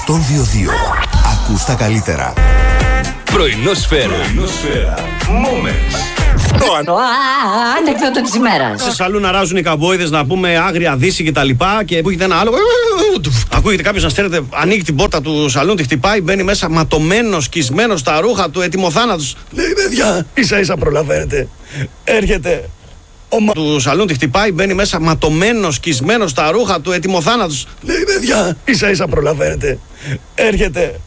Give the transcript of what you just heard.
102.2. Ακούς τα καλύτερα. Πρωινόσφαιρα. Moments. Ανέκδοτο της ημέρας. Σε σαλούν να ράζουν οι καμπόιδες, να πούμε άγρια δύση και τα λοιπά. Και ακούγεται ένα άλλο. Ακούγεται κάποιος να στέλνεται, ανοίγει την πόρτα του σαλούν, τη χτυπάει, μπαίνει μέσα ματωμένος, σκισμένος στα ρούχα του, ετοιμοθάνατος. Λέει, παιδιά, ίσα-ίσα προλαβαίνετε. Έρχεται. Του σαλούν, τη χτυπάει, μπαίνει μέσα ματωμένος, σκισμένος στα ρούχα του, ετοιμοθάνατος. Λέει, παιδιά, ίσα-ίσα προλαβαίνετε. Έρχεται